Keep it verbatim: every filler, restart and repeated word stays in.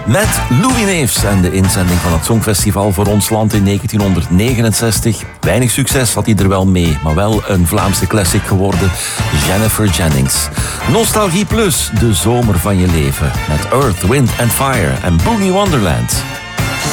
Met Louis Neefs en de inzending van het Songfestival voor ons land in negentienhonderdnegenenzestig. Weinig succes had hij er wel mee, maar wel een Vlaamse classic geworden. Jennifer Jennings. Nostalgie Plus, de zomer van je leven. Met Earth, Wind and Fire en Boogie Wonderland.